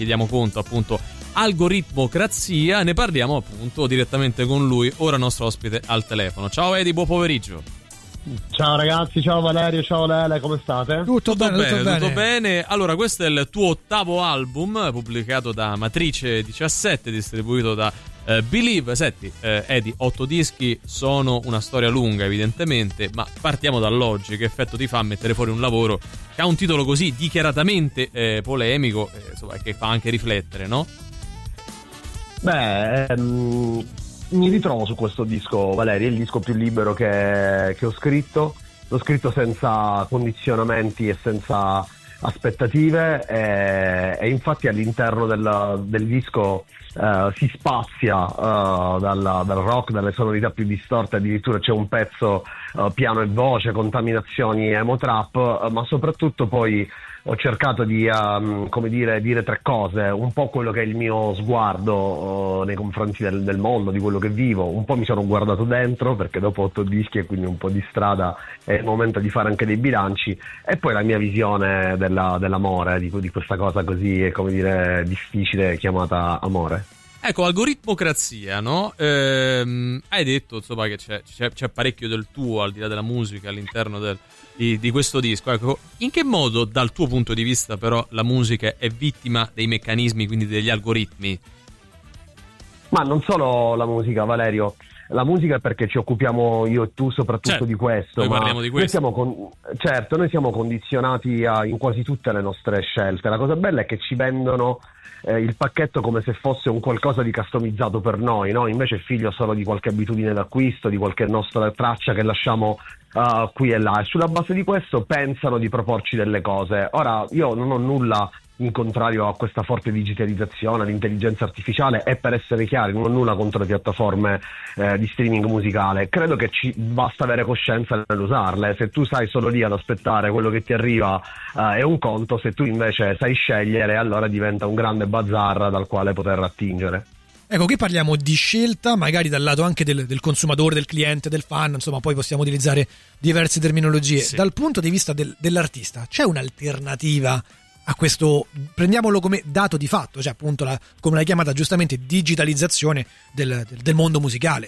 chiediamo conto, appunto, Algoritmocrazia. Ne parliamo appunto direttamente con lui, ora nostro ospite al telefono. Ciao Edi, buon pomeriggio. Ciao ragazzi, ciao Valerio, ciao Lele, come state? Tutto bene. Allora, questo è il tuo 8º album, pubblicato da Matrice 17, distribuito da Believe. Senti, Edi, 8 dischi sono una storia lunga evidentemente, ma partiamo dall'oggi. Che effetto ti fa mettere fuori un lavoro che ha un titolo così dichiaratamente polemico, insomma, che fa anche riflettere, no? Mi ritrovo su questo disco, Valerio, è il disco più libero che ho scritto. L'ho scritto senza condizionamenti e senza aspettative e infatti all'interno del disco si spazia dal rock, dalle sonorità più distorte, addirittura c'è un pezzo piano e voce, contaminazioni emo trap, ma soprattutto poi ho cercato di dire 3 cose, un po' quello che è il mio sguardo nei confronti del mondo, di quello che vivo, un po' mi sono guardato dentro perché dopo 8 dischi e quindi un po' di strada è il momento di fare anche dei bilanci, e poi la mia visione dell'amore, di questa cosa così, come dire, difficile chiamata amore. Ecco, Algoritmocrazia, no? Hai detto, insomma, che c'è parecchio del tuo, al di là della musica, all'interno di questo disco. Ecco, in che modo, dal tuo punto di vista, però, la musica è vittima dei meccanismi, quindi degli algoritmi? Ma non solo la musica, Valerio. La musica è perché ci occupiamo io e tu soprattutto di questo. Noi parliamo di questo. Noi siamo condizionati in quasi tutte le nostre scelte. La cosa bella è che ci vendono il pacchetto come se fosse un qualcosa di customizzato per noi, no? Invece è figlio solo di qualche abitudine d'acquisto, di qualche nostra traccia che lasciamo qui e là, e sulla base di questo pensano di proporci delle cose. Ora, io non ho nulla in contrario a questa forte digitalizzazione, all'intelligenza artificiale, e per essere chiari non ho nulla contro le piattaforme di streaming musicale. Credo che ci basta avere coscienza nell'usarle. Se tu stai solo lì ad aspettare quello che ti arriva è un conto, se tu invece sai scegliere allora diventa un grande bazar dal quale poter attingere. Ecco, qui parliamo di scelta, magari dal lato anche del consumatore, del cliente, del fan, insomma, poi possiamo utilizzare diverse terminologie. Sì. Dal punto di vista dell'artista, c'è un'alternativa a questo, prendiamolo come dato di fatto, cioè appunto come l'hai chiamata giustamente, digitalizzazione del mondo musicale?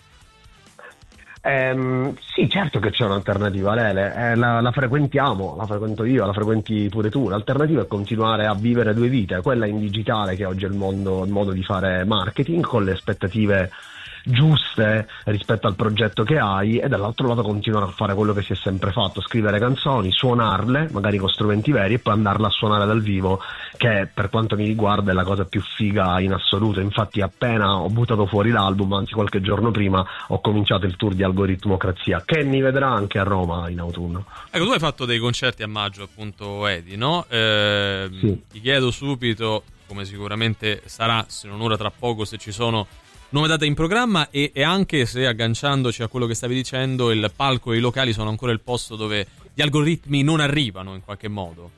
Sì, certo che c'è un'alternativa, Lele, la frequentiamo, la frequento io, la frequenti pure tu. L'alternativa è continuare a vivere 2 vite, quella in digitale, che oggi è il modo di fare marketing, con le aspettative giuste rispetto al progetto che hai, e dall'altro lato continuare a fare quello che si è sempre fatto, scrivere canzoni, suonarle magari con strumenti veri e poi andarle a suonare dal vivo, che per quanto mi riguarda è la cosa più figa in assoluto. Infatti appena ho buttato fuori l'album, anzi qualche giorno prima, ho cominciato il tour di Algoritmocrazia, che mi vedrà anche a Roma in autunno. Ecco, tu hai fatto dei concerti a maggio, appunto, Edi, no? Sì. Ti chiedo subito, come sicuramente sarà, se non ora tra poco, se ci sono nuove date in programma, e anche se, agganciandoci a quello che stavi dicendo, il palco e i locali sono ancora il posto dove gli algoritmi non arrivano in qualche modo.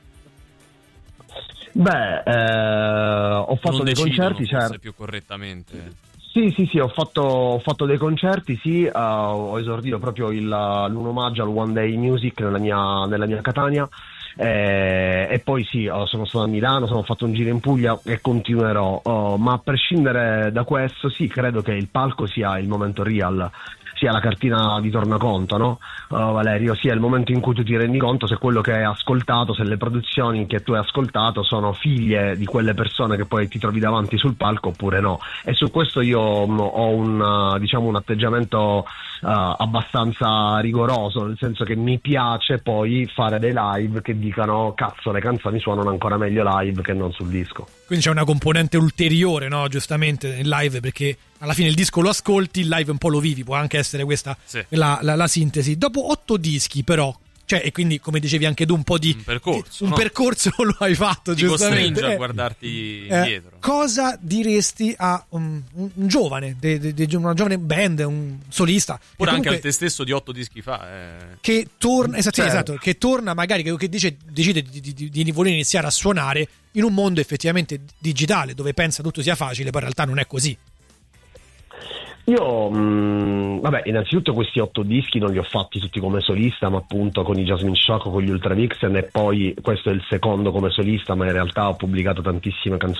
Ho fatto non dei concerti, forse più correttamente. Sì, ho fatto dei concerti, sì, ho esordito proprio l'1 maggio al One Day Music nella mia Catania. E poi sì, sono stato a Milano, ho fatto un giro in Puglia e continuerò, ma a prescindere da questo sì, credo che il palco sia il momento real, sia la cartina di tornaconto, no? Valerio, sia il momento in cui tu ti rendi conto se quello che hai ascoltato, se le produzioni che tu hai ascoltato sono figlie di quelle persone che poi ti trovi davanti sul palco oppure no. E su questo io ho un atteggiamento abbastanza rigoroso, nel senso che mi piace poi fare dei live che dicano cazzo, le canzoni suonano ancora meglio live che non sul disco. Quindi c'è una componente ulteriore, no? Giustamente nel live, perché alla fine il disco lo ascolti, il live un po' lo vivi, può anche essere questa sì. la sintesi. Dopo 8 dischi però, cioè, e quindi come dicevi anche tu un po' di un percorso lo hai fatto, ti giustamente. Costringe a guardarti indietro. Cosa diresti a un giovane, una giovane band, un solista, oppure anche a te stesso di 8 dischi fa, che torna, esatto, che torna magari, che decide di voler iniziare a suonare in un mondo effettivamente digitale, dove pensa tutto sia facile, poi in realtà non è così. Io, innanzitutto questi 8 dischi non li ho fatti tutti come solista, ma appunto con i Jasmine Shock, con gli Ultra Vixen, e poi questo è il secondo come solista, ma in realtà ho pubblicato tantissime canzoni